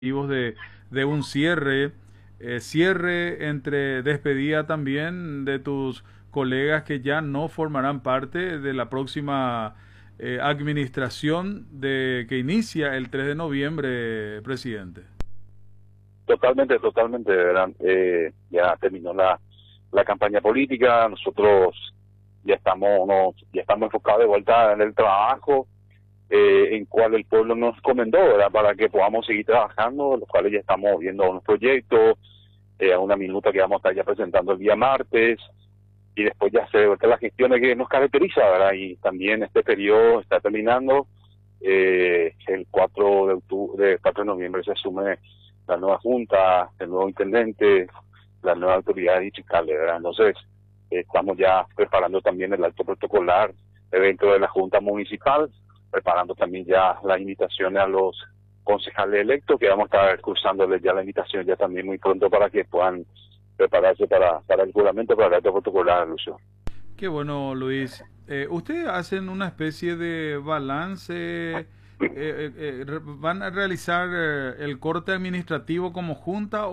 de un cierre, cierre entre despedida también de tus colegas que ya no formarán parte de la próxima administración que inicia el 3 de noviembre, presidente. Totalmente, totalmente, ¿verdad? Ya terminó la campaña política, nosotros ya estamos enfocados de vuelta en el trabajo, en cual el pueblo nos encomendó, ¿verdad? Para que podamos seguir trabajando, los cuales ya estamos viendo unos proyectos, a una minuta que vamos a estar ya presentando el día martes, y después ya se de vuelta las gestiones que nos caracteriza, ¿verdad? Y también este periodo está terminando, el 4 de octubre, 4 de noviembre se asume la nueva junta, el nuevo intendente, las nuevas autoridades distritales, ¿verdad? Entonces, estamos ya preparando también el acto protocolar, evento de la junta municipal, preparando también ya las invitaciones a los concejales electos, que vamos a estar cursándoles ya la invitación ya también muy pronto para que puedan prepararse para el juramento, para el acto protocolar, Lucio. Qué bueno, Luis. ¿Ustedes hacen una especie de balance? ¿Van a realizar el corte administrativo como junta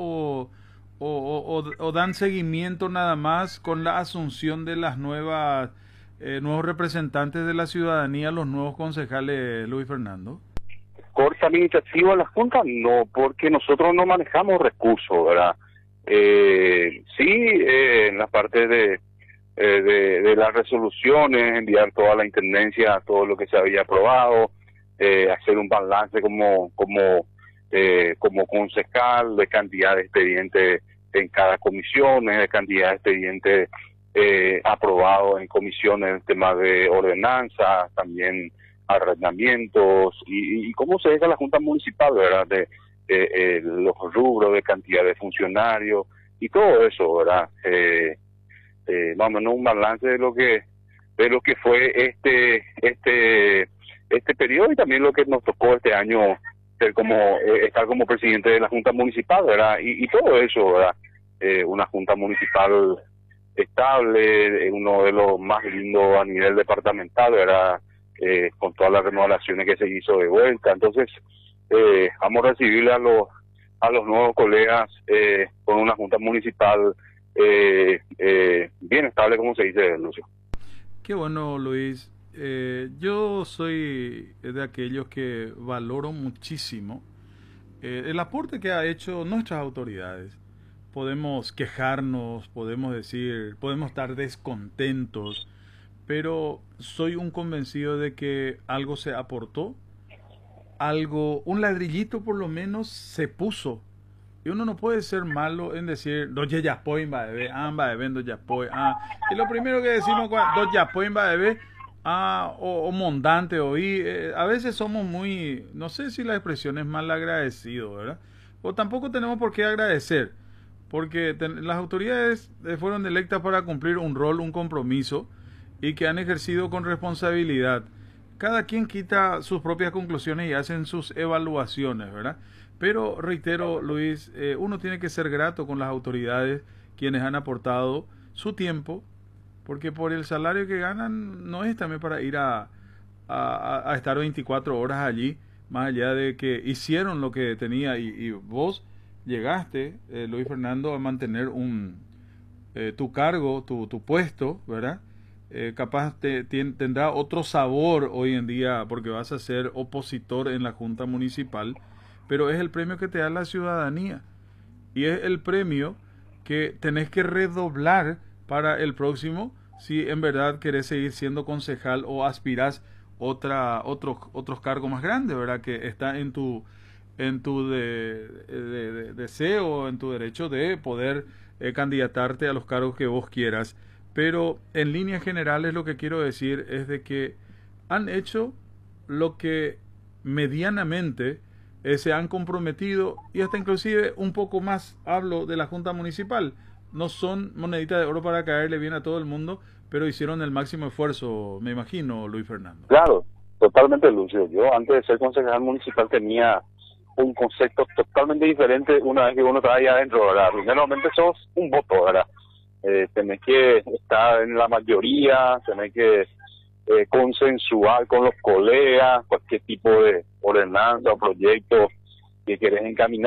o dan seguimiento nada más con la asunción de las nuevos representantes de la ciudadanía, los nuevos concejales, Luis Fernando? Corte administrativo a la junta, no, porque nosotros no manejamos recursos, ¿verdad? Sí, en la parte de las resoluciones, enviar toda la intendencia, todo lo que se había aprobado, hacer un balance como concejal de cantidad de expedientes en cada comisión, de cantidad de expedientes aprobados en comisiones, en temas de ordenanza, también arrendamientos y cómo se deja la Junta Municipal, ¿verdad? Los rubros de cantidad de funcionarios y todo eso, ¿verdad? Más o menos un balance de lo que fue este periodo y también lo que nos tocó este año ser estar como presidente de la Junta Municipal, ¿verdad? Y todo eso, ¿verdad? Una Junta Municipal estable, uno de los más lindos a nivel departamental, ¿verdad? Con todas las remodelaciones que se hizo de vuelta. Entonces, vamos a recibirle a los nuevos colegas con una Junta Municipal bien estable, como se dice, Lucio. Qué bueno, Luis. Yo soy de aquellos que valoro muchísimo el aporte que ha hecho nuestras autoridades. Podemos quejarnos, podemos decir, podemos estar descontentos, pero soy un convencido de que algo se aportó, algo, un ladrillito por lo menos se puso. Y uno no puede ser malo en decir, dos yapoin va de amba de ven dos yapoin, y lo primero que decimos, dos yapoin va de ver, o mondante, a veces somos muy, no sé si la expresión es mal agradecido, ¿verdad? O tampoco tenemos por qué agradecer, porque las autoridades fueron electas para cumplir un rol, un compromiso, y que han ejercido con responsabilidad. Cada quien quita sus propias conclusiones y hacen sus evaluaciones, ¿verdad? Pero reitero, Luis, uno tiene que ser grato con las autoridades quienes han aportado su tiempo, porque por el salario que ganan no es también para ir a estar 24 horas allí, más allá de que hicieron lo que tenía y vos llegaste, Luis Fernando, a mantener tu cargo, tu puesto, ¿verdad? Capaz tendrá otro sabor hoy en día porque vas a ser opositor en la Junta Municipal, pero es el premio que te da la ciudadanía y es el premio que tenés que redoblar para el próximo si en verdad querés seguir siendo concejal o aspirás otros cargos más grandes, ¿verdad? Que está en tu deseo, en tu derecho de poder candidatarte a los cargos que vos quieras. Pero en líneas generales lo que quiero decir es de que han hecho lo que medianamente se han comprometido y hasta inclusive un poco más hablo de la Junta Municipal. No son moneditas de oro para caerle bien a todo el mundo, pero hicieron el máximo esfuerzo, me imagino, Luis Fernando. Claro, totalmente, Lucio. Yo antes de ser concejal municipal tenía un concepto totalmente diferente una vez que uno está ahí adentro, ¿verdad? Primeramente sos un voto, ¿verdad? Tenés que estar en la mayoría, tenés que consensuar con los colegas cualquier tipo de ordenanza o proyecto querés encaminar